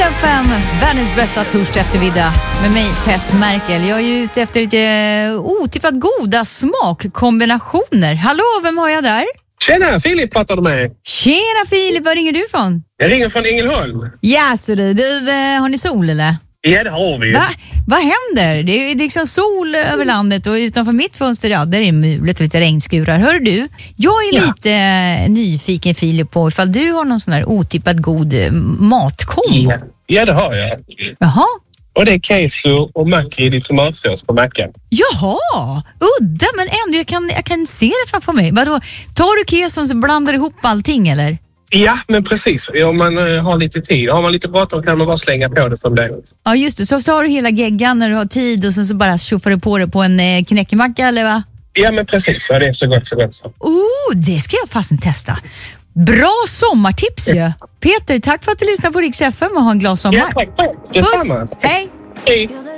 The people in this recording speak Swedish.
FM, världens bästa torsdag eftermiddag med mig Tess Merkel. Jag är ju ute efter lite otippat goda smakkombinationer. Hallå, vem har jag där? Tjena, Filip pratar du med. Tjena Filip, var ringer du från? Jag ringer från Ängelholm. Ja, så du har ni sol eller? Ja, det har vi ju. Vad händer? Det är liksom sol över landet och utanför mitt fönster, ja, där är det mulet och lite regnskurar. Hör du, jag är lite nyfiken Filip på ifall du har någon sån här otippat god matkombo. Ja, det har jag. Jaha. Och det är keso och makrill i tomatsås på mackan. Jaha, udda men ändå, jag kan se det framför mig. Vadå, tar du keson så blandar ihop allting eller? Ja, men precis. Om man har lite tid, har man lite bråttom kan man bara slänga på det som det. Ja, just det. Så har du hela geggan när du har tid och sen så bara tjoffar du på det på en knäckemacka eller va? Ja, men precis. Ja, det är så gott så. Det ska jag fasen testa. Bra sommartips ju. Peter, tack för att du lyssnade på Rix FM och ha en glad sommar. Ja, tack. Detsamma. Puss, hej. Hej.